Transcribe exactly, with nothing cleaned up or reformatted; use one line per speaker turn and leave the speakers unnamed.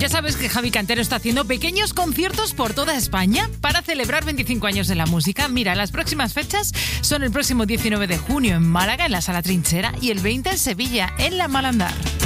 Ya sabes que Javi Cantero está haciendo pequeños conciertos por toda España para celebrar veinticinco años de la música. Mira, las próximas fechas son el próximo diecinueve de junio en Málaga, en la Sala Trinchera, y el veinte en Sevilla, en la Malandar.